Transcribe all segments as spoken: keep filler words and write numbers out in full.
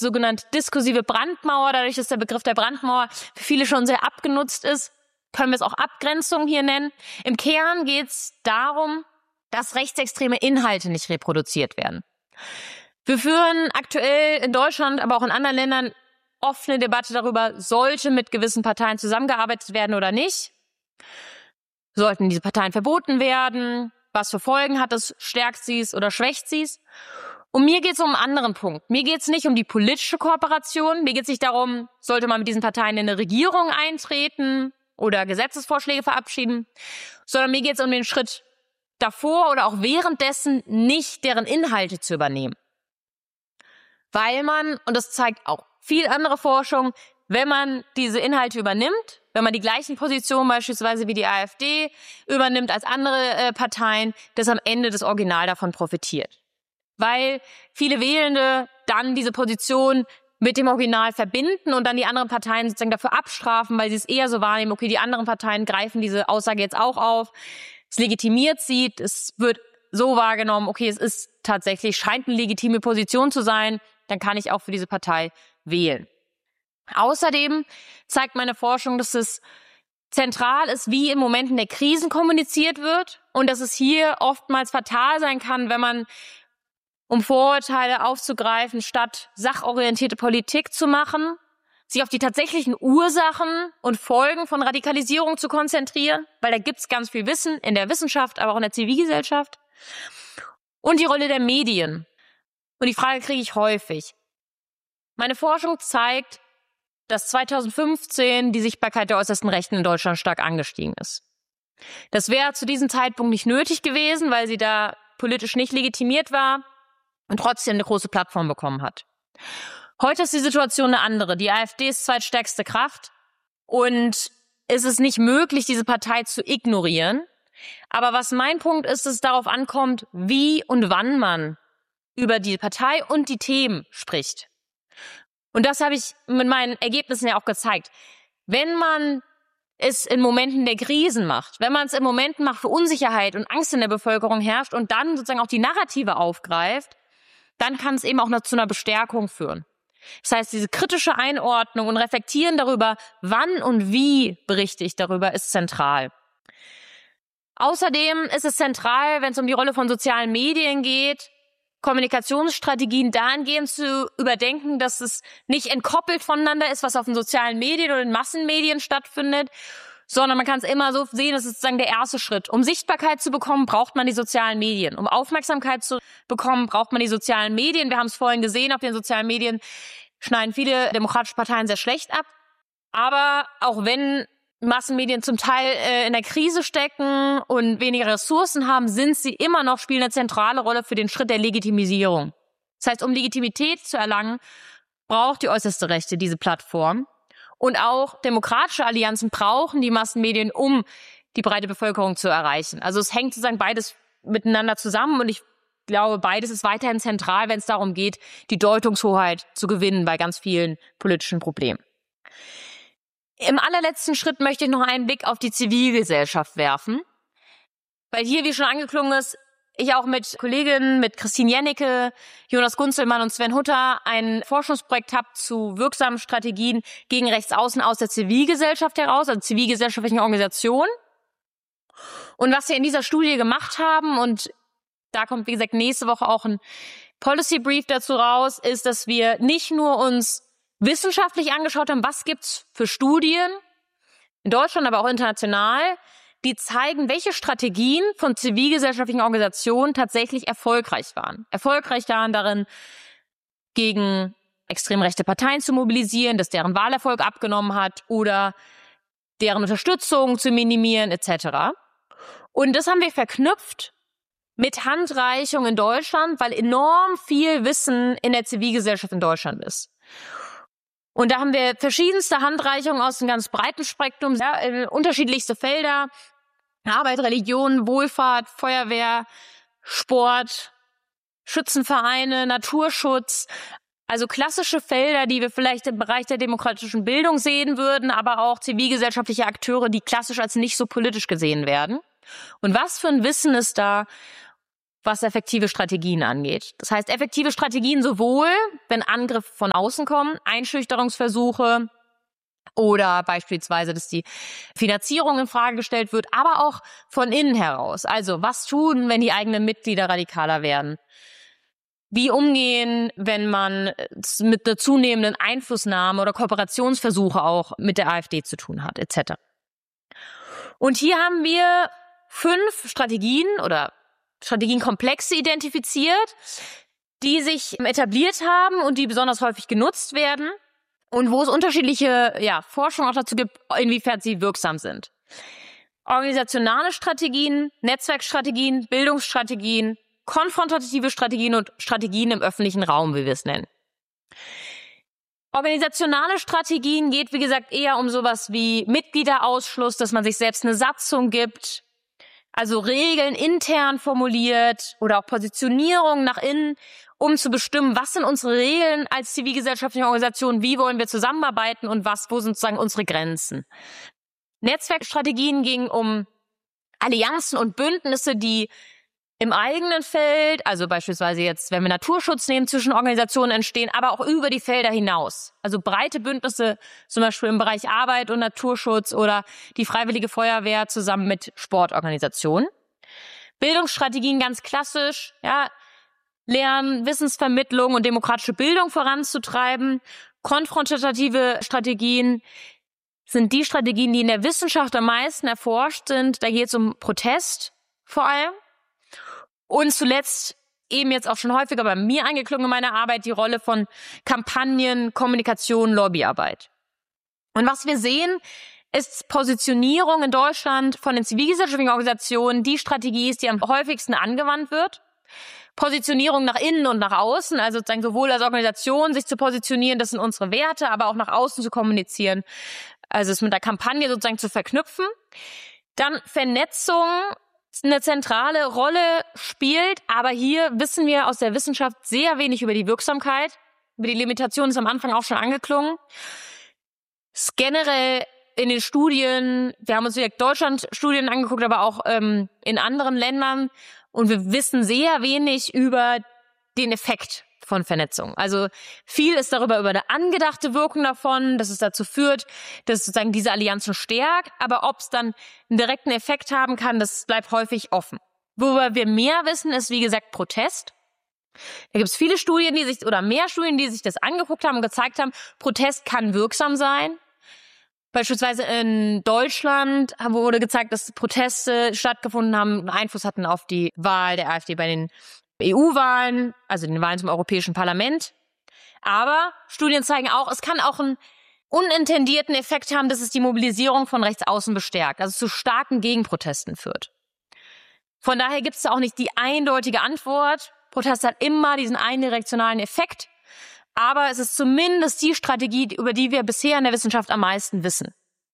sogenannte diskursive Brandmauer. Dadurch, dass der Begriff der Brandmauer für viele schon sehr abgenutzt ist, können wir es auch Abgrenzung hier nennen. Im Kern geht es darum, dass rechtsextreme Inhalte nicht reproduziert werden. Wir führen aktuell in Deutschland, aber auch in anderen Ländern oft eine Debatte darüber, sollte mit gewissen Parteien zusammengearbeitet werden oder nicht. Sollten diese Parteien verboten werden? Was für Folgen hat es? Stärkt sie es oder schwächt sie es? Und mir geht es um einen anderen Punkt. Mir geht es nicht um die politische Kooperation. Mir geht es nicht darum, sollte man mit diesen Parteien in eine Regierung eintreten oder Gesetzesvorschläge verabschieden, sondern mir geht es um den Schritt davor oder auch währenddessen nicht deren Inhalte zu übernehmen. Weil man, und das zeigt auch viel andere Forschung, wenn man diese Inhalte übernimmt, wenn man die gleichen Positionen beispielsweise wie die AfD übernimmt als andere äh, Parteien, dass am Ende das Original davon profitiert. Weil viele Wählende dann diese Position mit dem Original verbinden und dann die anderen Parteien sozusagen dafür abstrafen, weil sie es eher so wahrnehmen, okay, die anderen Parteien greifen diese Aussage jetzt auch auf, es legitimiert sie, es wird so wahrgenommen, okay, es ist tatsächlich, scheint eine legitime Position zu sein, dann kann ich auch für diese Partei wählen. Außerdem zeigt meine Forschung, dass es zentral ist, wie in Momenten der Krisen kommuniziert wird und dass es hier oftmals fatal sein kann, wenn man, um Vorurteile aufzugreifen, statt sachorientierte Politik zu machen, sich auf die tatsächlichen Ursachen und Folgen von Radikalisierung zu konzentrieren, weil da gibt's ganz viel Wissen in der Wissenschaft, aber auch in der Zivilgesellschaft. Und die Rolle der Medien. Und die Frage kriege ich häufig. Meine Forschung zeigt, dass zweitausendfünfzehn die Sichtbarkeit der äußersten Rechten in Deutschland stark angestiegen ist. Das wäre zu diesem Zeitpunkt nicht nötig gewesen, weil sie da politisch nicht legitimiert war und trotzdem eine große Plattform bekommen hat. Heute ist die Situation eine andere. Die AfD ist zweitstärkste Kraft und es ist nicht möglich, diese Partei zu ignorieren. Aber was mein Punkt ist, dass es darauf ankommt, wie und wann man über die Partei und die Themen spricht. Und das habe ich mit meinen Ergebnissen ja auch gezeigt. Wenn man es in Momenten der Krisen macht, wenn man es in Momenten macht, wo Unsicherheit und Angst in der Bevölkerung herrscht und dann sozusagen auch die Narrative aufgreift, dann kann es eben auch noch zu einer Bestärkung führen. Das heißt, diese kritische Einordnung und Reflektieren darüber, wann und wie berichte ich darüber, ist zentral. Außerdem ist es zentral, wenn es um die Rolle von sozialen Medien geht, Kommunikationsstrategien dahingehend zu überdenken, dass es nicht entkoppelt voneinander ist, was auf den sozialen Medien oder den Massenmedien stattfindet, sondern man kann es immer so sehen, das ist sozusagen der erste Schritt. Um Sichtbarkeit zu bekommen, braucht man die sozialen Medien. Um Aufmerksamkeit zu bekommen, braucht man die sozialen Medien. Wir haben es vorhin gesehen, auf den sozialen Medien schneiden viele demokratische Parteien sehr schlecht ab. Aber auch wenn Massenmedien zum Teil äh, in der Krise stecken und weniger Ressourcen haben, sind sie immer noch, spielen eine zentrale Rolle für den Schritt der Legitimisierung. Das heißt, um Legitimität zu erlangen, braucht die äußerste Rechte diese Plattform. Und auch demokratische Allianzen brauchen die Massenmedien, um die breite Bevölkerung zu erreichen. Also es hängt sozusagen beides miteinander zusammen und ich glaube, beides ist weiterhin zentral, wenn es darum geht, die Deutungshoheit zu gewinnen bei ganz vielen politischen Problemen. Im allerletzten Schritt möchte ich noch einen Blick auf die Zivilgesellschaft werfen, weil hier, wie schon angeklungen ist, ich auch mit Kolleginnen, mit Christine Jennecke, Jonas Gunzelmann und Sven Hutter ein Forschungsprojekt habe zu wirksamen Strategien gegen Rechtsaußen aus der Zivilgesellschaft heraus, also zivilgesellschaftlichen Organisationen. Und was wir in dieser Studie gemacht haben, und da kommt, wie gesagt, nächste Woche auch ein Policy Brief dazu raus, ist, dass wir nicht nur uns wissenschaftlich angeschaut haben, was gibt's für Studien in Deutschland, aber auch international, die zeigen, welche Strategien von zivilgesellschaftlichen Organisationen tatsächlich erfolgreich waren. Erfolgreich waren darin, gegen extrem rechte Parteien zu mobilisieren, dass deren Wahlerfolg abgenommen hat oder deren Unterstützung zu minimieren et cetera. Und das haben wir verknüpft mit Handreichung in Deutschland, weil enorm viel Wissen in der Zivilgesellschaft in Deutschland ist. Und da haben wir verschiedenste Handreichungen aus einem ganz breiten Spektrum, ja, in unterschiedlichste Felder, Arbeit, Religion, Wohlfahrt, Feuerwehr, Sport, Schützenvereine, Naturschutz, also klassische Felder, die wir vielleicht im Bereich der demokratischen Bildung sehen würden, aber auch zivilgesellschaftliche Akteure, die klassisch als nicht so politisch gesehen werden. Und was für ein Wissen ist da was effektive Strategien angeht. Das heißt, effektive Strategien sowohl, wenn Angriffe von außen kommen, Einschüchterungsversuche oder beispielsweise, dass die Finanzierung in Frage gestellt wird, aber auch von innen heraus. Also, was tun, wenn die eigenen Mitglieder radikaler werden? Wie umgehen, wenn man mit einer zunehmenden Einflussnahme oder Kooperationsversuche auch mit der AfD zu tun hat, et cetera. Und hier haben wir fünf Strategien oder Strategienkomplexe identifiziert, die sich etabliert haben und die besonders häufig genutzt werden und wo es unterschiedliche ja, Forschung auch dazu gibt, inwiefern sie wirksam sind. Organisationale Strategien, Netzwerkstrategien, Bildungsstrategien, konfrontative Strategien und Strategien im öffentlichen Raum, wie wir es nennen. Organisationale Strategien geht, wie gesagt, eher um sowas wie Mitgliederausschluss, dass man sich selbst eine Satzung gibt, also Regeln intern formuliert oder auch Positionierung nach innen, um zu bestimmen, was sind unsere Regeln als zivilgesellschaftliche Organisation, wie wollen wir zusammenarbeiten und was, wo sind sozusagen unsere Grenzen. Netzwerkstrategien gingen um Allianzen und Bündnisse, die im eigenen Feld, also beispielsweise jetzt, wenn wir Naturschutz nehmen, zwischen Organisationen entstehen, aber auch über die Felder hinaus. Also breite Bündnisse, zum Beispiel im Bereich Arbeit und Naturschutz oder die Freiwillige Feuerwehr zusammen mit Sportorganisationen. Bildungsstrategien ganz klassisch, ja, Lernen, Wissensvermittlung und demokratische Bildung voranzutreiben. Konfrontative Strategien sind die Strategien, die in der Wissenschaft am meisten erforscht sind. Da geht es um Protest vor allem. Und zuletzt, eben jetzt auch schon häufiger bei mir angeklungen in meiner Arbeit, die Rolle von Kampagnen, Kommunikation, Lobbyarbeit. Und was wir sehen, ist Positionierung in Deutschland von den zivilgesellschaftlichen Organisationen die Strategie ist, die am häufigsten angewandt wird. Positionierung nach innen und nach außen, also sozusagen sowohl als Organisation sich zu positionieren, das sind unsere Werte, aber auch nach außen zu kommunizieren, also es mit der Kampagne sozusagen zu verknüpfen. Dann Vernetzung eine zentrale Rolle spielt, aber hier wissen wir aus der Wissenschaft sehr wenig über die Wirksamkeit. Über die Limitation ist am Anfang auch schon angeklungen. Es ist generell in den Studien, wir haben uns direkt Deutschland-Studien angeguckt, aber auch ähm, in anderen Ländern und wir wissen sehr wenig über den Effekt von Vernetzung. Also viel ist darüber über eine angedachte Wirkung davon, dass es dazu führt, dass sozusagen diese Allianzen stärkt, aber ob es dann einen direkten Effekt haben kann, das bleibt häufig offen. Worüber wir mehr wissen, ist wie gesagt Protest. Da gibt es viele Studien, die sich oder mehr Studien, die sich das angeguckt haben und gezeigt haben, Protest kann wirksam sein. Beispielsweise in Deutschland wurde gezeigt, dass Proteste stattgefunden haben, einen Einfluss hatten auf die Wahl der AfD bei den E U-Wahlen, also den Wahlen zum Europäischen Parlament. Aber Studien zeigen auch, es kann auch einen unintendierten Effekt haben, dass es die Mobilisierung von rechts außen bestärkt, also zu starken Gegenprotesten führt. Von daher gibt es da auch nicht die eindeutige Antwort. Protest hat immer diesen eindirektionalen Effekt. Aber es ist zumindest die Strategie, über die wir bisher in der Wissenschaft am meisten wissen.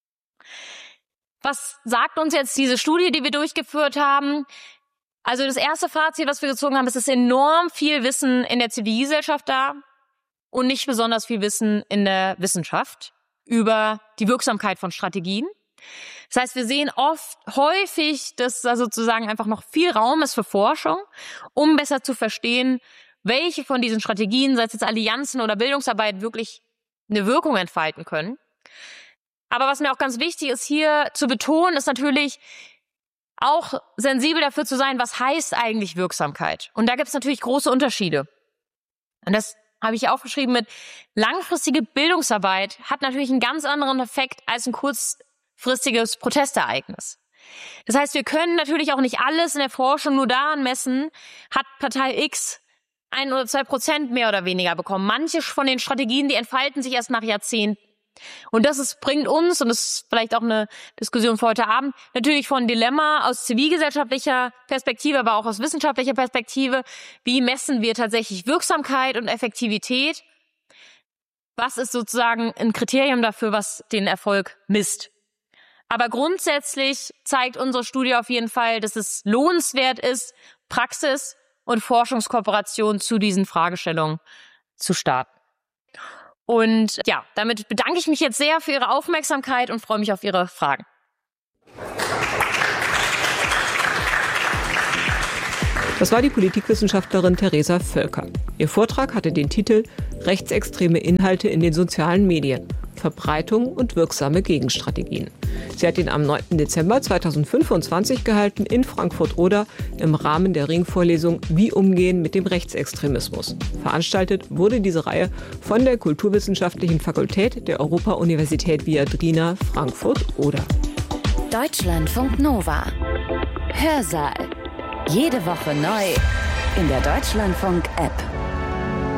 Was sagt uns jetzt diese Studie, die wir durchgeführt haben? Also das erste Fazit, was wir gezogen haben, ist, es ist enorm viel Wissen in der Zivilgesellschaft da und nicht besonders viel Wissen in der Wissenschaft über die Wirksamkeit von Strategien. Das heißt, wir sehen oft, häufig, dass da sozusagen einfach noch viel Raum ist für Forschung, um besser zu verstehen, welche von diesen Strategien, sei es jetzt Allianzen oder Bildungsarbeit, wirklich eine Wirkung entfalten können. Aber was mir auch ganz wichtig ist hier zu betonen, ist natürlich auch sensibel dafür zu sein, was heißt eigentlich Wirksamkeit. Und da gibt es natürlich große Unterschiede. Und das habe ich aufgeschrieben mit langfristige Bildungsarbeit hat natürlich einen ganz anderen Effekt als ein kurzfristiges Protestereignis. Das heißt, wir können natürlich auch nicht alles in der Forschung nur daran messen, hat Partei X ein oder zwei Prozent mehr oder weniger bekommen. Manche von den Strategien, die entfalten sich erst nach Jahrzehnten. Und das ist, bringt uns, und das ist vielleicht auch eine Diskussion für heute Abend, natürlich von Dilemma aus zivilgesellschaftlicher Perspektive, aber auch aus wissenschaftlicher Perspektive. Wie messen wir tatsächlich Wirksamkeit und Effektivität? Was ist sozusagen ein Kriterium dafür, was den Erfolg misst? Aber grundsätzlich zeigt unsere Studie auf jeden Fall, dass es lohnenswert ist, Praxis und Forschungskooperation zu diesen Fragestellungen zu starten. Und ja, damit bedanke ich mich jetzt sehr für Ihre Aufmerksamkeit und freue mich auf Ihre Fragen. Das war die Politikwissenschaftlerin Theresa Völker. Ihr Vortrag hatte den Titel »Rechtsextreme Inhalte in den sozialen Medien. Verbreitung und wirksame Gegenstrategien«. Sie hat ihn am neunten Dezember zweitausendfünfundzwanzig gehalten in Frankfurt-Oder im Rahmen der Ringvorlesung »Wie umgehen mit dem Rechtsextremismus?«. Veranstaltet wurde diese Reihe von der Kulturwissenschaftlichen Fakultät der Europa-Universität Viadrina Frankfurt-Oder. Deutschlandfunk Nova. Hörsaal. Jede Woche neu in der Deutschlandfunk-App.